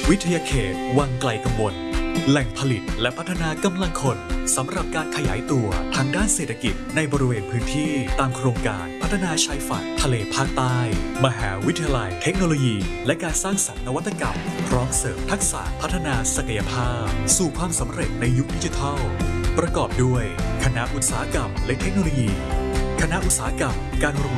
วิทยาเขตวังไกลกังวลแหล่งผลิตและพัฒนากำลังคนสำหรับการขยายตัวทางด้านเศรษฐกิจในบริเวณพื้นที่ตามโครงการพัฒนาชายฝั่งทะเลภาคใต้มหาวิทยาลัยเทคโนโลยีและการสร้างสรรค์นวัตกรรมพร้อมเสริมทักษะพัฒนาศักยภาพสู่ความสำเร็จในยุคดิจิทัลประกอบด้วยคณะอุตสาหกรรมและเทคโนโลยีคณะอุตสาหกรรมการ